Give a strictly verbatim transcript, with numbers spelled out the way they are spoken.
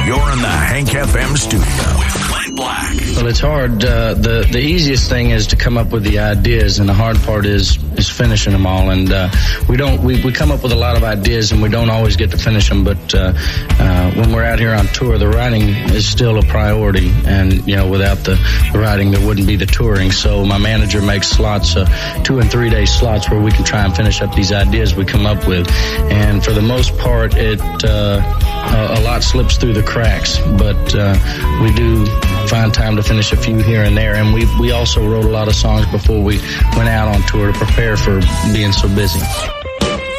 You're in the Hank F M studio with Clint Black. Well, it's hard. Uh, the the easiest thing is to come up with the ideas, and the hard part is is finishing them all. And uh, we don't we, we come up with a lot of ideas, and we don't always get to finish them. But uh, uh, when we're out here on tour, the writing is still a priority. And you know, without the, the writing, there wouldn't be the touring. So my manager makes slots, uh, two and three day slots, where we can try and finish up these ideas we come up with. And for the most part, it uh, a, a lot slips through the cracks, but uh, we do find time to finish a few here and there. And we we also wrote a lot of songs before we went out on tour to prepare for being so busy.